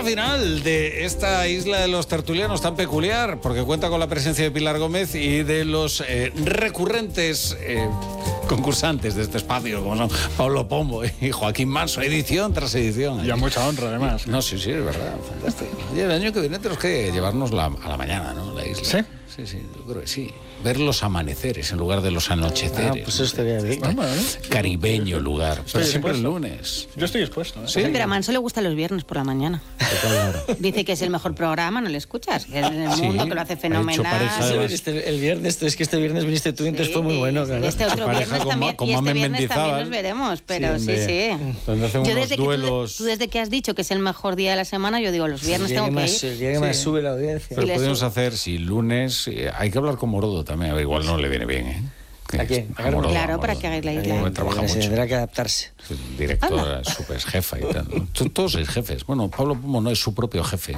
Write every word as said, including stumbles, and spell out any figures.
final de esta isla de los tertulianos tan peculiar, porque cuenta con la presencia de Pilar Gómez y de los eh, recurrentes eh, concursantes de este espacio, como son Pablo Pombo y Joaquín Manso, edición tras edición. Y a mucha honra, además. No, sí, sí, es verdad, fantástico. Y el año que viene tenemos que llevarnos la, a la mañana, ¿no? La isla. ¿Sí? Sí, sí, yo creo que sí. Ver los amaneceres en lugar de los anocheceres. Ah, pues eso estaría bien. Caribeño lugar, pero Estoy siempre el dispuesto. lunes. Yo estoy dispuesto, ¿eh? Sí. Pero a Manso le gustan los viernes por la mañana. Dice que es el mejor programa, ¿no le escuchas? Que es en el Sí, mundo, que lo hace ha hecho fenomenal. pareja Sí, además. este- el viernes, es que este viernes viniste tú y entonces fue muy bueno, claro. Este otro Pareja viernes con también, Ma- con y este Mamen viernes también Mendizábal. nos veremos, pero sí, donde- sí. donde hacen Yo unos desde que tú, duelos. tú desde que has dicho que es el mejor día de la semana, yo digo, los viernes el día tengo que que más, ir. el día que más Sí. sube la audiencia. Pero Y le podemos sube. hacer, si lunes, eh, hay que hablar con Morodo también, a ver, igual no le viene bien, ¿eh? Que- ¿A quién? a Morodo, Claro, a para Morodo. que hagáis la Eh, isla. porque trabaja Se mucho. tendrá que adaptarse. Directora, super jefa y tal. Todos sois jefes. Bueno, Pablo Pombo no es su propio jefe.